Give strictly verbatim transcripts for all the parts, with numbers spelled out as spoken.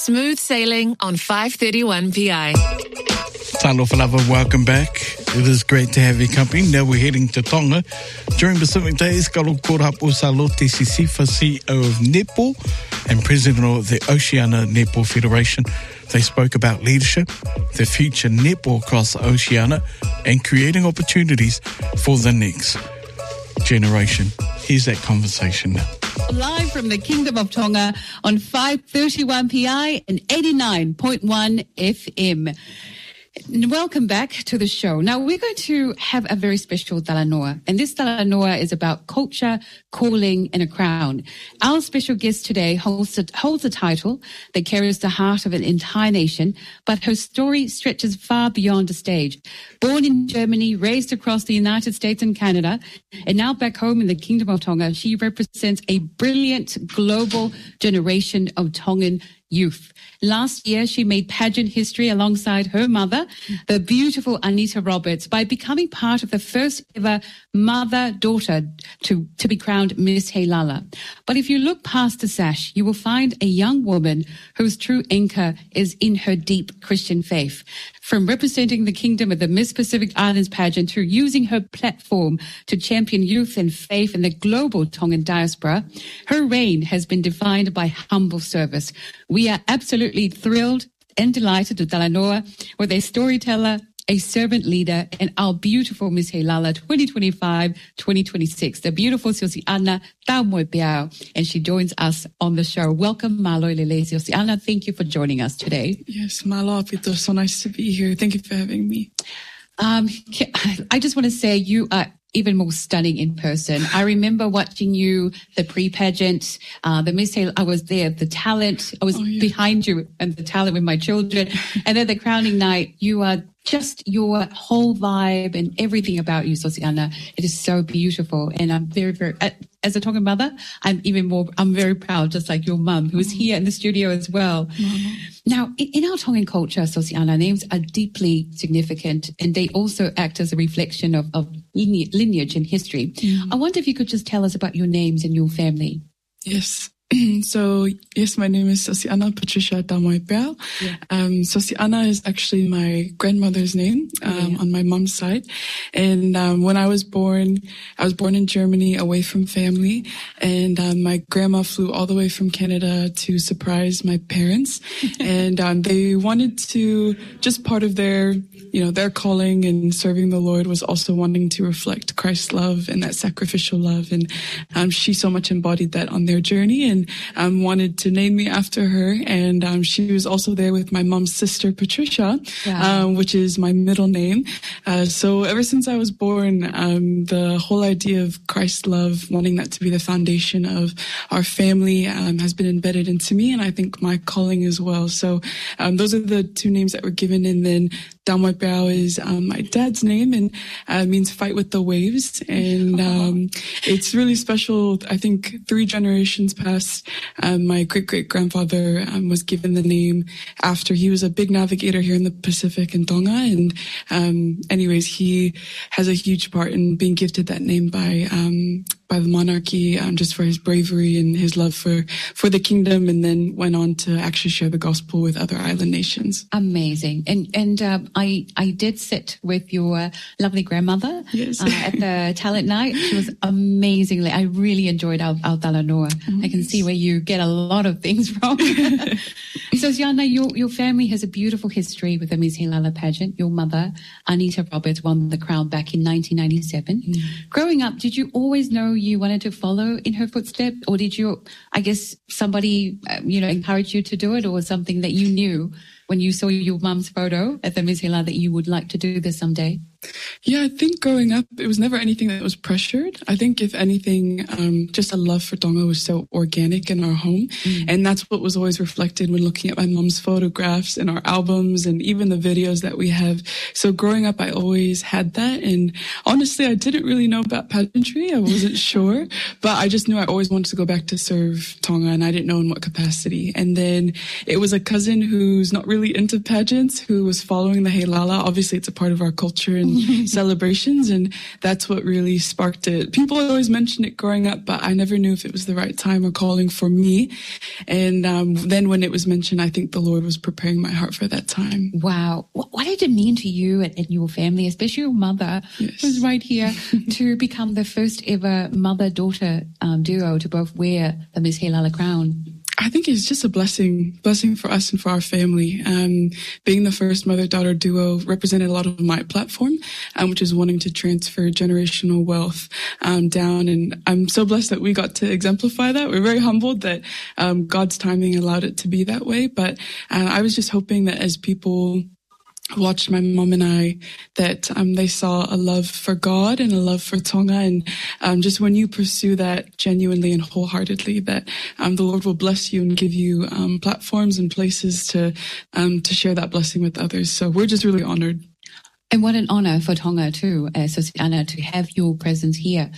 Smooth sailing on five thirty-one P I. Talofa lava, welcome back. It is great to have your company. Now we're heading to Tonga. During Pacific Days, Kalo Korapo Salote Sisifa, C E O of Netball and President of the Oceania Netball Federation. They spoke about leadership, the future netball across Oceania, and creating opportunities for the next generation. Here's that conversation now. Live from the Kingdom of Tonga on five thirty-one P I and eighty-nine point one F M. Welcome back to the show. Now, we're going to have a very special talanoa, and this talanoa is about culture, calling, and a crown. Our special guest today holds a, holds a title that carries the heart of an entire nation, but her story stretches far beyond the stage. Born in Germany, raised across the United States and Canada, and now back home in the Kingdom of Tonga, she represents a brilliant global generation of Tongan youth. Last year, she made pageant history alongside her mother, the beautiful Anita Roberts, by becoming part of the first ever mother-daughter to, to be crowned Miss Heilala. But if you look past the sash, you will find a young woman whose true anchor is in her deep Christian faith. From representing the kingdom of the Miss Pacific Islands pageant to using her platform to champion youth and faith in the global Tongan diaspora, her reign has been defined by humble service. We are absolutely thrilled and delighted to talanoa with a storyteller, a servant leader, and our beautiful Miss Heilala twenty twenty-five twenty twenty-six, the beautiful Siosiana Taumoepeau, and she joins us on the show. Welcome, Malo Lele Siosiana. Thank you for joining us today. Yes, Malo Apito, so nice to be here. Thank you for having me. Um, I just want to say you are even more stunning in person. I remember watching you, the pre-pageant, uh, the Miss Heilala, I was there, the talent, I was oh, yeah. behind you and the talent with my children. And then the crowning night, you are just your whole vibe and everything about you, Siosiana. It is so beautiful. And I'm very, very, as a Tongan mother, I'm even more, I'm very proud, just like your mum, who is here in the studio as well. Mm-hmm. Now, in, in our Tongan culture, Siosiana, names are deeply significant, and they also act as a reflection of, of lineage and history. Mm-hmm. I wonder if you could just tell us about your names and your family. Yes. So, yes, my name is Siosiana Patricia Taumoepeau. Yeah. Um, Siosiana is actually my grandmother's name um, oh, yeah. on my mom's side. And um, when I was born, I was born in Germany, away from family. And um, my grandma flew all the way from Canada to surprise my parents. and um, they wanted to, just part of their, you know, their calling and serving the Lord was also wanting to reflect Christ's love and that sacrificial love. And um, she so much embodied that on their journey. And And um, wanted to name me after her. And um, she was also there with my mom's sister, Patricia, wow. um, which is my middle name. Uh, so ever since I was born, um, the whole idea of Christ's love, wanting that to be the foundation of our family, um, has been embedded into me, and I think my calling as well. So um, those are the two names that were given. And then Taumoepeau is um, my dad's name, and uh, means fight with the waves. And um, it's really special. I think three generations past, Um, my great-great-grandfather um, was given the name after he was a big navigator here in the Pacific in Tonga. And um, anyways, he has a huge part in being gifted that name by um, by the monarchy, um, just for his bravery and his love for, for the kingdom, and then went on to actually share the gospel with other island nations. Amazing. And and um, I, I did sit with your lovely grandmother yes. uh, at the talent night. She was amazingly, I really enjoyed our, our talanoa. Oh, I can yes. see where you get a lot of things from. So, Siosiana, your, your family has a beautiful history with the Miss Heilala pageant. Your mother, Anita Roberts, won the crown back in nineteen ninety-seven. Mm. Growing up, did you always know you wanted to follow in her footsteps, or did you, I guess, somebody, uh, you know, encourage you to do it, or was something that you knew when you saw your mum's photo at the Miss Heilala that you would like to do this someday? Yeah, I think growing up, it was never anything that was pressured. I think if anything, um, just a love for Tonga was so organic in our home. Mm. And that's what was always reflected when looking at my mom's photographs and our albums and even the videos that we have. So growing up, I always had that. And honestly, I didn't really know about pageantry. I wasn't sure, but I just knew I always wanted to go back to serve Tonga, and I didn't know in what capacity. And then it was a cousin who's not really really into pageants who was following the Heilala. Obviously, it's a part of our culture and celebrations, and that's what really sparked it. People always mentioned it growing up, but I never knew if it was the right time or calling for me. And um, then when it was mentioned, I think the Lord was preparing my heart for that time. Wow. What, what did it mean to you and, and your family, especially your mother, yes. who's right here, to become the first ever mother-daughter um, duo to both wear the Miss Heilala crown? I think it's just a blessing, blessing for us and for our family. Um, being the first mother-daughter duo represented a lot of my platform, um, which is wanting to transfer generational wealth um, down. And I'm so blessed that we got to exemplify that. We're very humbled that um, God's timing allowed it to be that way. But uh, I was just hoping that as people watched my mom and I, that um, they saw a love for God and a love for Tonga. And um, just when you pursue that genuinely and wholeheartedly, that um, the Lord will bless you and give you um, platforms and places to um, to share that blessing with others. So we're just really honored. And what an honor for Tonga too, uh, Sosiana, to have your presence here.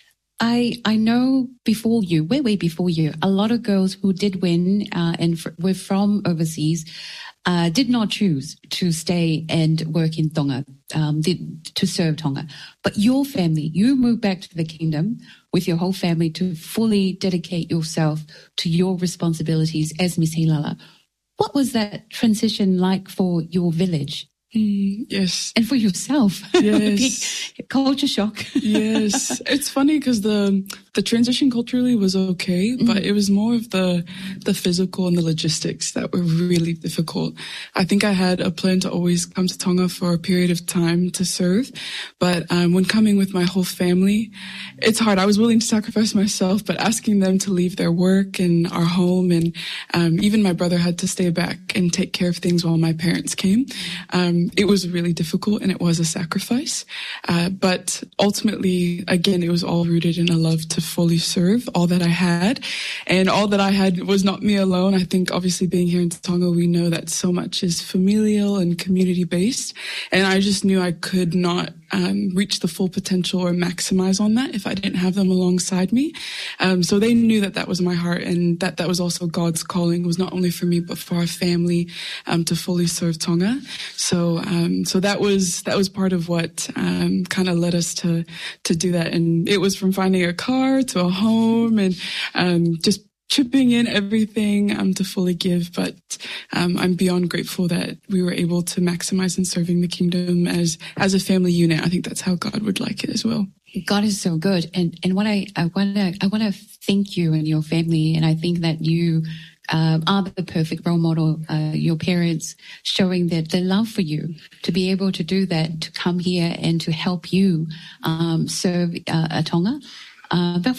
I I know before you, way, way before you, a lot of girls who did win uh, and f- were from overseas Uh, did not choose to stay and work in Tonga, um, did, to serve Tonga. But your family, you moved back to the kingdom with your whole family to fully dedicate yourself to your responsibilities as Miss Heilala. What was that transition like for your village? Mm, yes. And for yourself? Yes. Big culture shock. Yes. It's funny because the the transition culturally was okay, mm. but it was more of the the physical and the logistics that were really difficult. I think I had a plan to always come to Tonga for a period of time to serve, but um, when coming with my whole family, it's hard. I was willing to sacrifice myself, but asking them to leave their work and our home, and um, even my brother had to stay back and take care of things while my parents came. Um, it was really difficult and it was a sacrifice. Uh, but ultimately, again, it was all rooted in a love to fully serve all that I had. And all that I had was not me alone. I think obviously being here in Tonga, we know that so much is familial and community based. And I just knew I could not um, reach the full potential or maximize on that if I didn't have them alongside me. Um, so they knew that that was my heart, and that that was also God's calling, was not only for me, but for our family, um, to fully serve Tonga. So, um, so that was, that was part of what, um, kind of led us to, to do that. And it was from finding a car to a home and, um, just chipping in everything um, to fully give, but um, I'm beyond grateful that we were able to maximize in serving the kingdom as as a family unit. I think that's how God would like it as well. God is so good, and and what I I want to I want to thank you and your family, and I think that you um, are the perfect role model. Uh, your parents showing that the love for you to be able to do that, to come here and to help you um, serve uh, a Tonga. Uh, big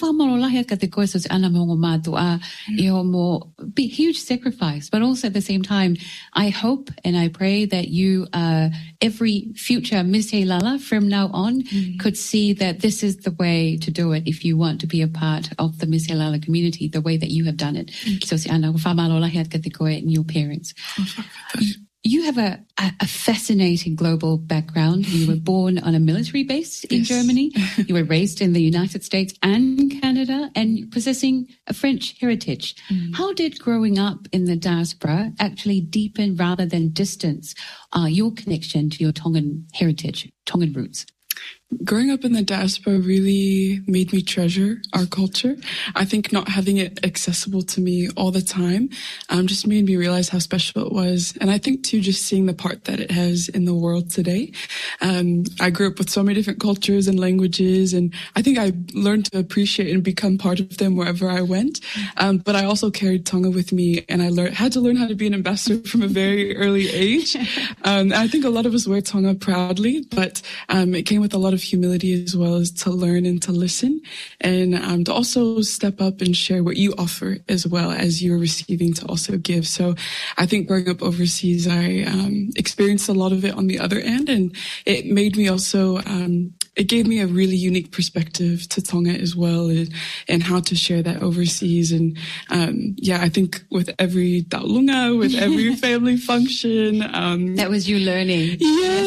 huge sacrifice, but also at the same time, I hope and I pray that you, uh, every future Miss Heilala from now on mm. could see that this is the way to do it if you want to be a part of the Miss Heilala community, the way that you have done it. So, and your parents. You have a, a, a fascinating global background. You were born on a military base in yes. Germany. You were raised in the United States and Canada, and possessing a French heritage. Mm. How did growing up in the diaspora actually deepen rather than distance uh, your connection to your Tongan heritage, Tongan roots? Growing up in the diaspora really made me treasure our culture. I think not having it accessible to me all the time um, just made me realize how special it was. And I think, too, just seeing the part that it has in the world today. Um, I grew up with so many different cultures and languages, and I think I learned to appreciate and become part of them wherever I went. Um, but I also carried Tonga with me, and I learned, had to learn how to be an ambassador from a very early age. Um, and I think a lot of us wear Tonga proudly, but um, it came with a lot of humility as well as to learn and to listen, and um, to also step up and share what you offer as well as you're receiving to also give. So I think growing up overseas, I um, experienced a lot of it on the other end, and it made me also, um, it gave me a really unique perspective to Tonga as well, and, and how to share that overseas. And um, yeah, I think with every taulunga, with every family function. Um, that was you learning. Yes.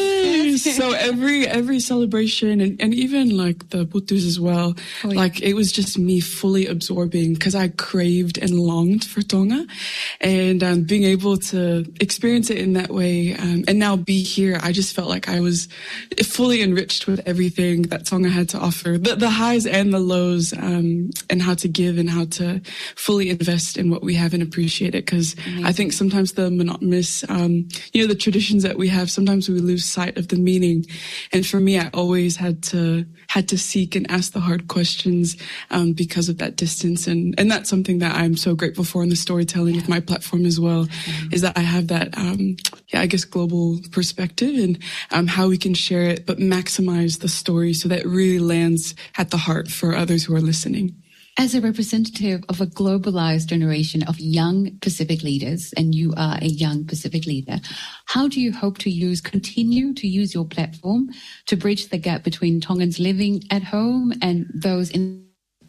Yes. So every every celebration and, and even like the putus as well, oh, yeah. like it was just me fully absorbing because I craved and longed for Tonga, and um, being able to experience it in that way um, and now be here, I just felt like I was fully enriched with everything that Tonga had to offer, the, the highs and the lows, um, and how to give and how to fully invest in what we have and appreciate it. Because I think sometimes the monotonous, um, you know, the traditions that we have, sometimes we lose sight of the meaning. And for me, I always had to had to seek and ask the hard questions um, because of that distance. And and that's something that I'm so grateful for in the storytelling yeah. with my platform as well, mm-hmm. is that I have that, um, yeah, I guess, global perspective and um, how we can share it, but maximize the story so that it really lands at the heart for others who are listening. As a representative of a globalized generation of young Pacific leaders, and you are a young Pacific leader, how do you hope to use, continue to use your platform to bridge the gap between Tongans living at home and those in...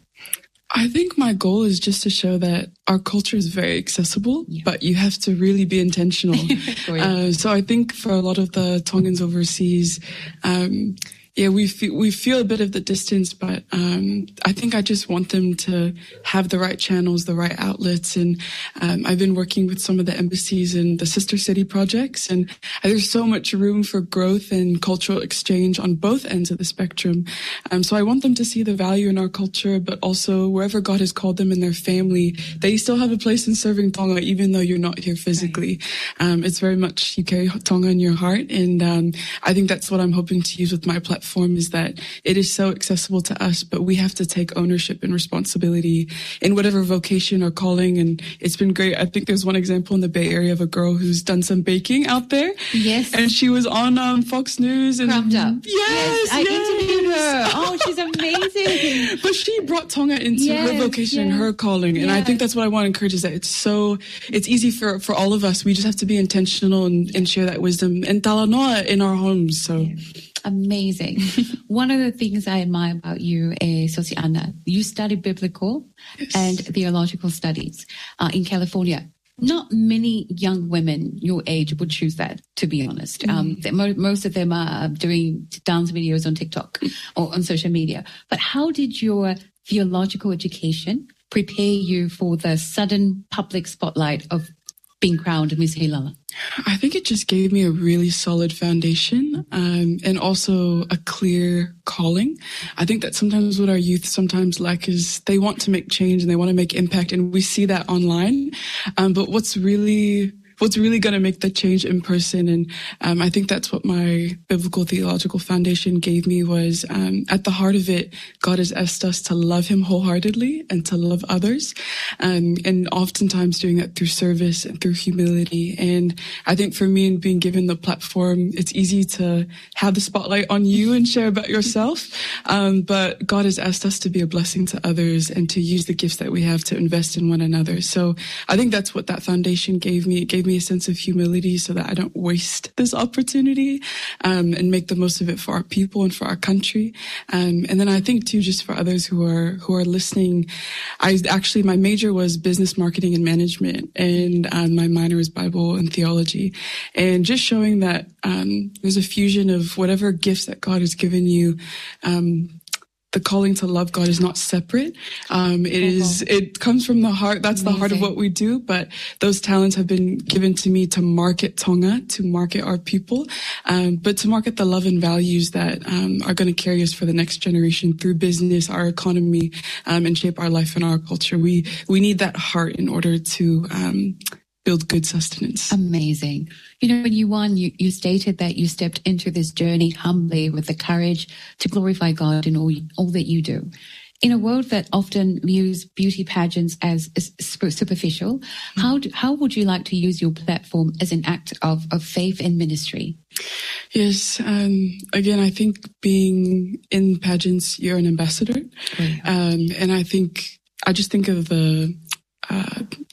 I think my goal is just to show that our culture is very accessible, yeah. but you have to really be intentional. oh, yeah. uh, so I think for a lot of the Tongans overseas, um, yeah, we feel, we feel a bit of the distance, but um, I think I just want them to have the right channels, the right outlets. And um, I've been working with some of the embassies and the sister city projects, and there's so much room for growth and cultural exchange on both ends of the spectrum. Um, so I want them to see the value in our culture, but also wherever God has called them in their family, they still have a place in serving Tonga, even though you're not here physically. Right. Um, it's very much you carry Tonga in your heart, and um, I think that's what I'm hoping to use with my platform. Form is that it is so accessible to us, but we have to take ownership and responsibility in whatever vocation or calling. And it's been great. I think there's one example in the Bay Area of a girl who's done some baking out there. Yes. And she was on um, Fox News. And Crumbed up. Yes, yes. I yes. interviewed her. Oh, she's amazing. But she brought Tonga into yes, her vocation yes. and her calling. And yes. I think that's what I want to encourage, is that it's so, it's easy for, for all of us. We just have to be intentional and, and share that wisdom and talanoa in our homes. So. Yeah. Amazing. One of the things I admire about you, eh, Sosiana, you study biblical yes. and theological studies uh, in California. Not many young women your age would choose that, to be honest. Mm. Um, the, mo- most of them are doing dance videos on TikTok or on social media. But how did your theological education prepare you for the sudden public spotlight of being crowned Miss Heilala? I think it just gave me a really solid foundation um, and also a clear calling. I think that sometimes what our youth sometimes lack is they want to make change and they want to make impact, and we see that online. Um, but what's really what's really going to make the change in person. And um, I think that's what my biblical theological foundation gave me was um, at the heart of it, God has asked us to love him wholeheartedly and to love others. Um, and oftentimes doing that through service and through humility. And I think for me, in being given the platform, it's easy to have the spotlight on you and share about yourself. Um, but God has asked us to be a blessing to others and to use the gifts that we have to invest in one another. So I think that's what that foundation gave me. It gave me a sense of humility so that I don't waste this opportunity um, and make the most of it for our people and for our country. Um, and then I think too, just for others who are who are listening, I actually my major was business marketing and management, and um, my minor is Bible and theology, and just showing that um, there's a fusion of whatever gifts that God has given you. Um, The calling to love God is not separate. Um, it uh-huh. is, it comes from the heart. That's Amazing. The heart of what we do. But those talents have been given to me to market Tonga, to market our people, um, but to market the love and values that um, are going to carry us for the next generation through business, our economy, um, and shape our life and our culture. We we need that heart in order to um, build good sustenance. Amazing. You know, when you won, you, you stated that you stepped into this journey humbly with the courage to glorify God in all, all that you do. In a world that often views beauty pageants as, as superficial, mm-hmm. how do, how would you like to use your platform as an act of, of faith and ministry? Yes. Um, again, I think being in pageants, you're an ambassador. Oh, yeah. Um, and I think, I just think of the, uh,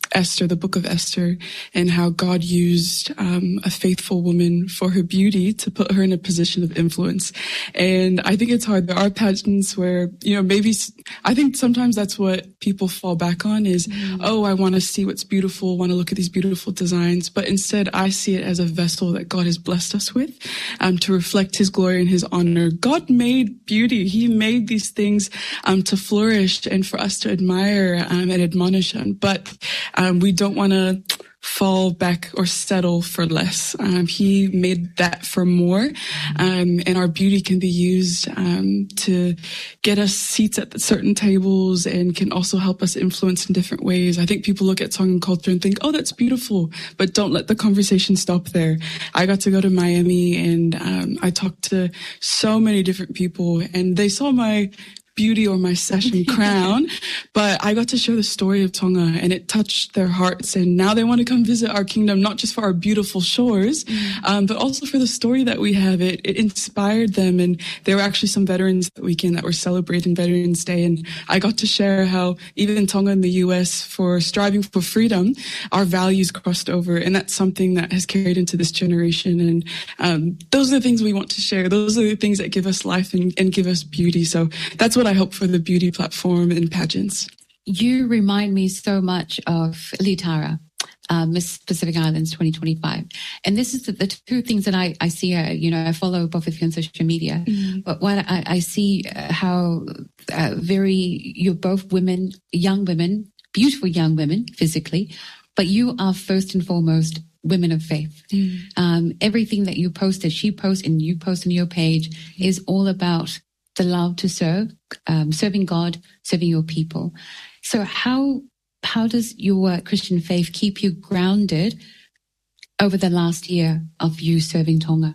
Esther, the book of Esther, and how God used um, a faithful woman for her beauty to put her in a position of influence. And I think it's hard. There are pageants where, you know, maybe, I think sometimes that's what people fall back on is, mm. oh, I want to see what's beautiful, want to look at these beautiful designs. But instead, I see it as a vessel that God has blessed us with um, to reflect his glory and his honor. God made beauty. He made these things um, to flourish and for us to admire um, and admonish him. But Um, we don't want to fall back or settle for less. Um, he made that for more, um, and our beauty can be used um, to get us seats at certain tables and can also help us influence in different ways. I think people look at song and culture and think, oh, that's beautiful, but don't let the conversation stop there. I got to go to Miami and um, I talked to so many different people, and they saw my beauty or my session crown, but I got to share the story of Tonga and it touched their hearts, and now they want to come visit our kingdom, not just for our beautiful shores, mm. um, but also for the story that we have. It, it inspired them, and there were actually some veterans that weekend that were celebrating Veterans Day, and I got to share how even in Tonga in the U S, for striving for freedom, our values crossed over, and that's something that has carried into this generation, and um, those are the things we want to share. Those are the things that give us life and, and give us beauty. So that's what I hope for the beauty platform and pageants. You remind me so much of Litara, uh, Miss Pacific Islands twenty twenty-five. And this is the, the two things that I, I see, uh, you know, I follow both of you on social media, mm-hmm. but what I, I see uh, how uh, very, you're both women, young women, beautiful young women physically, but you are first and foremost women of faith. Mm. Um, everything that you post, that she posts and you post on your page mm. is all about the love to serve, um, serving God, serving your people. So how how does your Christian faith keep you grounded over the last year of you serving Tonga?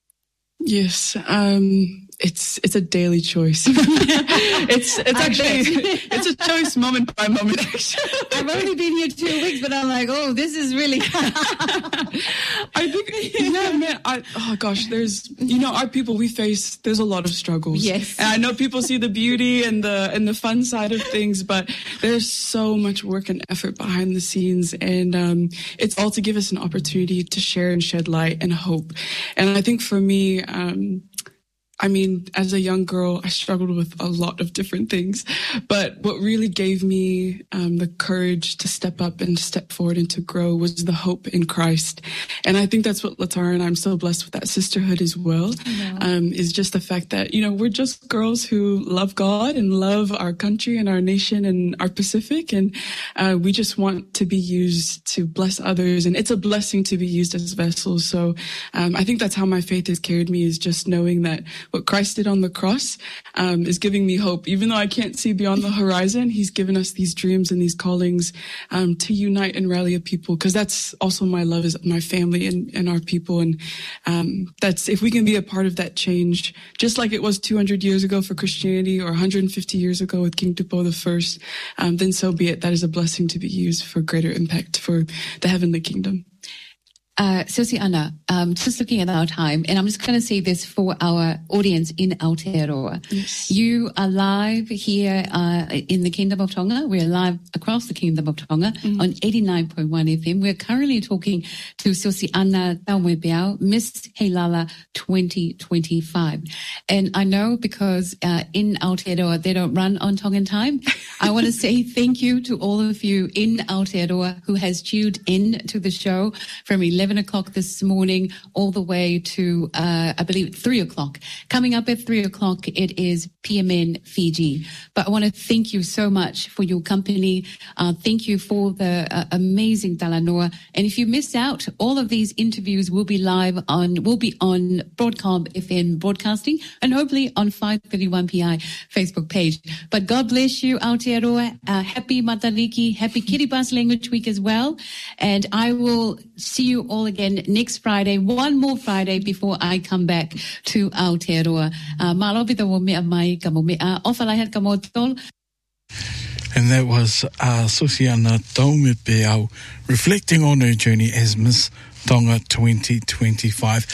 Yes, um, it's it's a daily choice. it's it's actually it's a choice moment by moment. Actually, I've only been here two weeks, but I'm like, oh, this is really. I think, yeah, man. I, oh gosh, there's you know our people we face. There's a lot of struggles. Yes, and I know people see the beauty and the and the fun side of things, but there's so much work and effort behind the scenes, and um, it's all to give us an opportunity to share and shed light and hope. And I think for me. Um, I mean, as a young girl, I struggled with a lot of different things, but what really gave me um, the courage to step up and step forward and to grow was the hope in Christ. And I think that's what Latara and I'm so blessed with that sisterhood as well, yeah. um, is just the fact that, you know, we're just girls who love God and love our country and our nation and our Pacific. And uh, we just want to be used to bless others. And it's a blessing to be used as vessels. So um, I think that's how my faith has carried me, is just knowing that what Christ did on the cross um, is giving me hope. Even though I can't see beyond the horizon, he's given us these dreams and these callings um, to unite and rally a people, because that's also my love, is my family and, and our people. And um, that's, if we can be a part of that change, just like it was two hundred years ago for Christianity or one hundred fifty years ago with King Tupou the First, um, then so be it. That is a blessing to be used for greater impact for the heavenly kingdom. Uh, Sosiana, um, just looking at our time, and I'm just going to say this for our audience in Aotearoa. Yes. You are live here uh, in the Kingdom of Tonga. We're live across the Kingdom of Tonga mm. on eighty-nine point one F M. We're currently talking to Sosiana Taumoepeau, Miss Heilala twenty twenty-five. And I know because uh, in Aotearoa they don't run on Tongan time, I want to say thank you to all of you in Aotearoa who has tuned in to the show from eleven o'clock this morning all the way to, uh, I believe, three o'clock. Coming up at three o'clock, it is P M N Fiji. But I want to thank you so much for your company. Uh, thank you for the uh, amazing Talanoa. And if you missed out, all of these interviews will be live on, will be on Broadcom F M Broadcasting and hopefully on five thirty-one P I Facebook page. But God bless you, Aotearoa. Uh, happy Matariki, happy Kiribati Language Week as well. And I will see you all again next Friday, one more Friday before I come back to Aotearoa. Uh, Malobita wo mea mai ka mo mea ofalaihat ka mo tol. And that was uh, Sosiana Taumoepeau reflecting on her journey as Miss Tonga twenty twenty-five.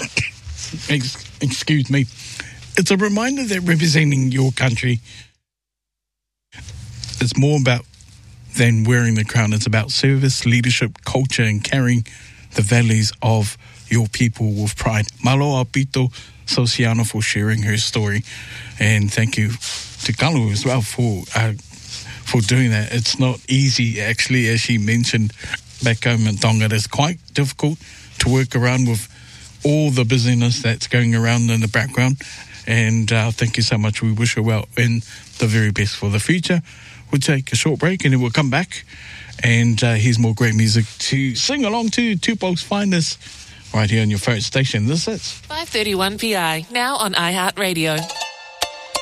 Excuse me. It's a reminder that representing your country is more about than wearing the crown. It's about service, leadership, culture, and carrying the values of your people with pride. Maloa Pito Sosiana for sharing her story. And thank you to Kalu as well for uh, for doing that. It's not easy, actually, as she mentioned back home in Tonga. It's quite difficult to work around with all the busyness that's going around in the background. And uh, thank you so much. We wish her well and the very best for the future. We'll take a short break and then we'll come back. And uh, here's more great music to sing along to Tupou's Finest right here on your favorite station. This is five thirty-one P I, now on iHeartRadio.